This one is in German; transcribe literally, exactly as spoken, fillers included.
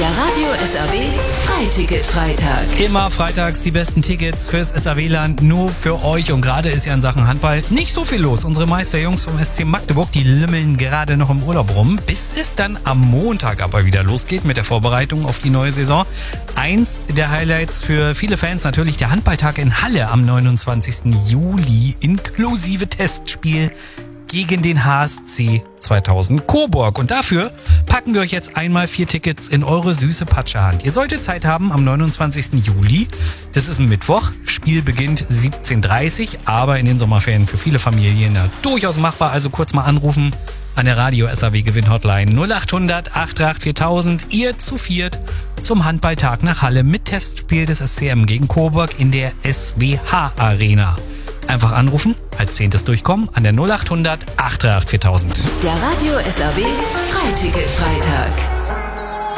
Der Radio S R W Freiticket-Freitag. Immer freitags die besten Tickets fürs S R W-Land, nur für euch. Und gerade ist ja in Sachen Handball nicht so viel los. Unsere Meisterjungs vom S C Magdeburg, die lümmeln gerade noch im Urlaub rum, bis es dann am Montag aber wieder losgeht mit der Vorbereitung auf die neue Saison. Eins der Highlights für viele Fans natürlich der Handballtag in Halle am neunundzwanzigsten Juli inklusive Testspiel gegen den H S C zweitausend Coburg. Und dafür packen wir euch jetzt einmal vier Tickets in eure süße Patschehand. Ihr solltet Zeit haben am neunundzwanzigsten Juli. Das ist ein Mittwoch. Spiel beginnt siebzehn Uhr dreißig, aber in den Sommerferien für viele Familien ja, durchaus machbar. Also kurz mal anrufen an der Radio S R W Gewinn-Hotline null acht hundert acht drei acht viertausend. Ihr zu viert zum Handballtag nach Halle mit Testspiel des S C M gegen Coburg in der S W H Arena. Einfach anrufen, als zehntes durchkommen an der null acht hundert acht drei acht viertausend. Der Radio S R W Freiticket-Freitag.